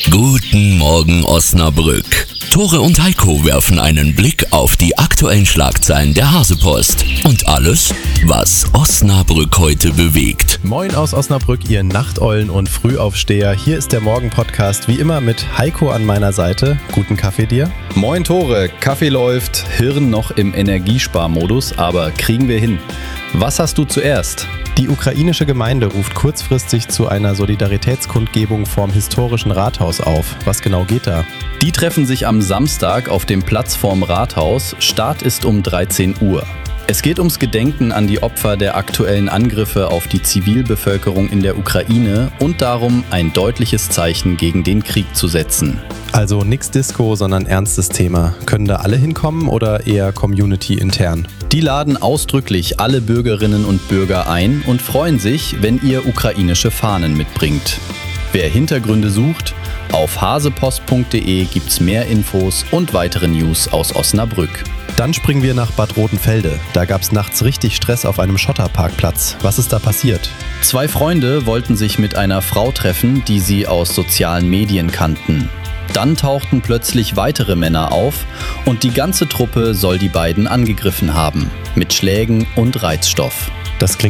Guten Morgen Osnabrück. Tore und Heiko werfen einen Blick auf die aktuellen Schlagzeilen der Hasepost und alles, was Osnabrück heute bewegt. Moin aus Osnabrück, ihr Nachteulen und Frühaufsteher. Hier ist der Morgen-Podcast, wie immer mit Heiko an meiner Seite. Guten Kaffee dir. Moin Tore, Kaffee läuft, Hirn noch im Energiesparmodus, aber kriegen wir hin. Was hast du zuerst? Die ukrainische Gemeinde ruft kurzfristig zu einer Solidaritätskundgebung vorm historischen Rathaus auf. Was genau geht da? Die treffen sich am Samstag auf dem Platz vorm Rathaus. Start ist um 13 Uhr. Es geht ums Gedenken an die Opfer der aktuellen Angriffe auf die Zivilbevölkerung in der Ukraine und darum, ein deutliches Zeichen gegen den Krieg zu setzen. Also nix Disco, sondern ernstes Thema. Können da alle hinkommen oder eher community-intern? Die laden ausdrücklich alle Bürgerinnen und Bürger ein und freuen sich, wenn ihr ukrainische Fahnen mitbringt. Wer Hintergründe sucht, auf hasepost.de gibt's mehr Infos und weitere News aus Osnabrück. Dann springen wir nach Bad Rotenfelde. Da gab's nachts richtig Stress auf einem Schotterparkplatz. Was ist da passiert? 2 Freunde wollten sich mit einer Frau treffen, die sie aus sozialen Medien kannten. Dann tauchten plötzlich weitere Männer auf und die ganze Truppe soll die beiden angegriffen haben. Mit Schlägen und Reizstoff. Das klingt